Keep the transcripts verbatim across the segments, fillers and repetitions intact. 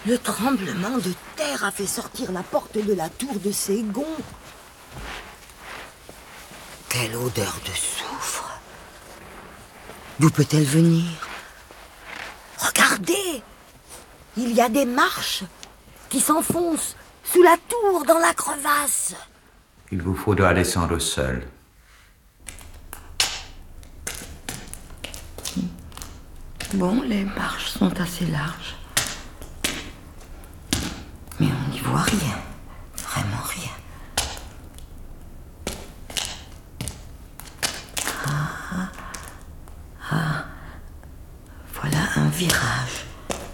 Le tremblement de terre a fait sortir la porte de la tour de ses gonds. Quelle odeur de soufre! D'où peut-elle venir? Regardez! Il y a des marches qui s'enfoncent sous la tour, dans la crevasse. Il vous faudra descendre seul. Bon, les marches sont assez larges. Mais on n'y voit rien. Vraiment rien. Ah, ah, voilà un virage.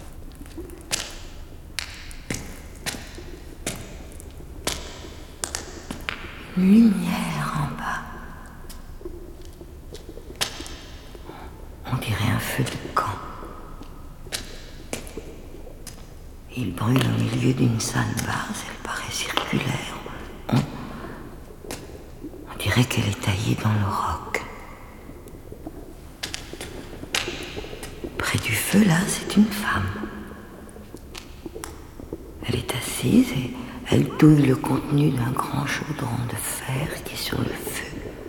Lumière en bas. On dirait un feu de camp. Il brûle au milieu d'une salle basse, elle paraît circulaire. On, on dirait qu'elle est taillée dans le roc. Près du feu, là, c'est une femme. Elle est assise et elle touille le contenu d'un grand chaudron de fer qui est sur le feu.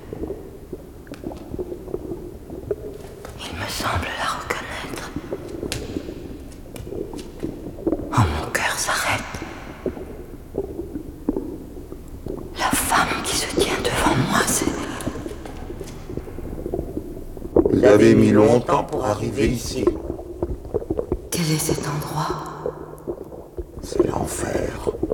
Il me semble la reconnaître. Oh, mon cœur s'arrête. La femme qui se tient devant moi, c'est... Vous avez mis longtemps pour arriver ici. Quel est cet endroit? C'est l'enfer.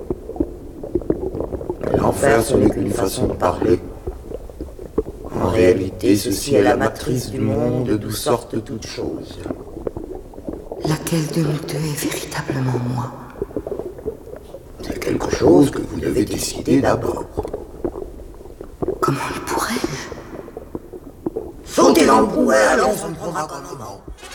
Mais l'enfer, ce n'est qu'une façon de parler. En réalité, ceci est la matrice du monde d'où sortent toutes choses. Laquelle de nous deux est véritablement moi? C'est quelque chose que vous devez décider d'abord. Comment le pourrais-je? Sautez dans le brouet, alors on prendra un moment.